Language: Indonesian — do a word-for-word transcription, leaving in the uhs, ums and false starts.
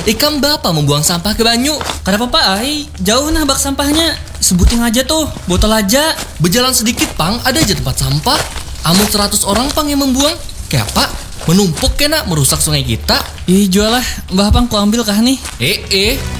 Ikam bapak membuang sampah ke banyu. Kenapa Pak Ai? Jauh nah bak sampahnya. Sebutin aja tuh, botol aja. Berjalan sedikit pang, ada aja tempat sampah. Amun seratus orang pang yang membuang. Kayak apa? Menumpuk kena merusak sungai kita. Ih jual lah, Mbah Pang ku ambil kah nih? Eh eh